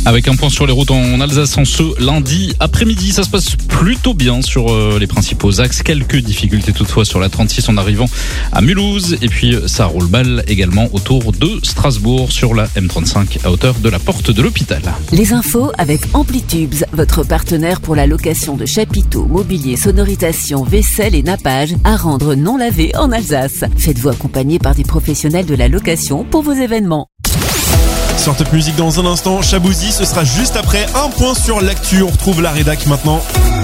Avec un point sur les routes en Alsace en ce lundi après-midi, ça se passe plutôt bien sur les principaux axes. Quelques difficultés toutefois sur la 36 en arrivant à Mulhouse. Et puis ça roule mal également autour de Strasbourg sur la M35 à hauteur de la porte de l'hôpital. Les infos avec Amplitubes, votre partenaire pour la location de chapiteaux, mobilier, sonorisation, vaisselle et nappage à rendre non lavé en Alsace. Faites-vous accompagner par des professionnels de la location pour vos événements. Sur Top Music dans un instant, Chabouzy, ce sera juste après un point sur l'actu. On retrouve la rédac maintenant.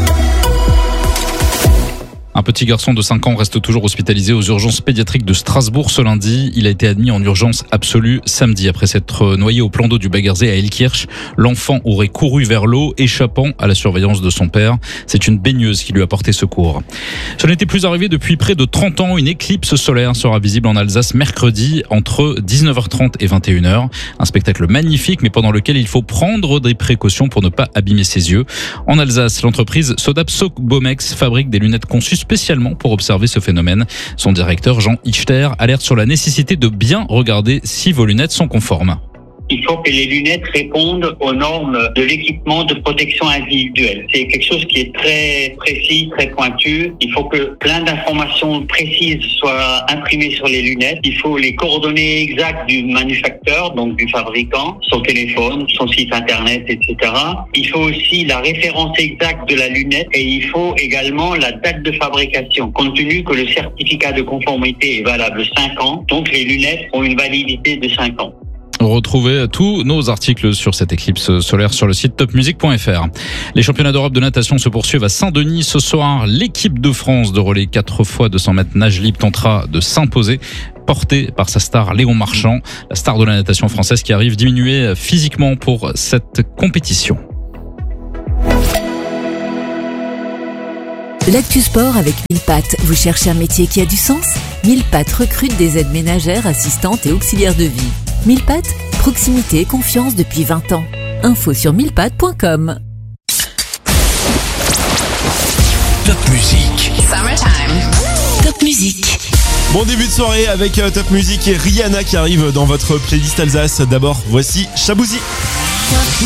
Un petit garçon de 5 ans reste toujours hospitalisé aux urgences pédiatriques de Strasbourg ce lundi. Il a été admis en urgence absolue samedi après s'être noyé au plan d'eau du Baggersee à Elkirch. L'enfant aurait couru vers l'eau, échappant à la surveillance de son père. C'est une baigneuse qui lui a porté secours. Ce n'était plus arrivé depuis près de 30 ans. Une éclipse solaire sera visible en Alsace mercredi entre 19h30 et 21h. Un spectacle magnifique, mais pendant lequel il faut prendre des précautions pour ne pas abîmer ses yeux. En Alsace, l'entreprise Sodap Soc-Bomex fabrique des lunettes conçues spécialement pour observer ce phénomène. Son directeur, Jean Hichter, alerte sur la nécessité de bien regarder si vos lunettes sont conformes. Il faut que les lunettes répondent aux normes de l'équipement de protection individuelle. C'est quelque chose qui est très précis, très pointu. Il faut que plein d'informations précises soient imprimées sur les lunettes. Il faut les coordonnées exactes du manufacteur, donc du fabricant, son téléphone, son site internet, etc. Il faut aussi la référence exacte de la lunette et il faut également la date de fabrication. Compte tenu que le certificat de conformité est valable 5 ans, donc les lunettes ont une validité de 5 ans. Retrouvez tous nos articles sur cette éclipse solaire sur le site topmusic.fr. Les championnats d'Europe de natation se poursuivent à Saint-Denis ce soir. L'équipe de France de relais 4 x 200 mètres nage libre tentera de s'imposer, portée par sa star Léon Marchand, la star de la natation française qui arrive diminuée physiquement pour cette compétition. L'actu sport avec 1000 pattes. Vous cherchez un métier qui a du sens ? 1000 pattes recrute des aides ménagères, assistantes et auxiliaires de vie. 1000 pattes, proximité et confiance depuis 20 ans. Info sur 1000pattes.com. Top Music. Summertime. Top Music. Bon début de soirée avec Top Music et Rihanna qui arrive dans votre playlist Alsace. D'abord, voici Chabouzy.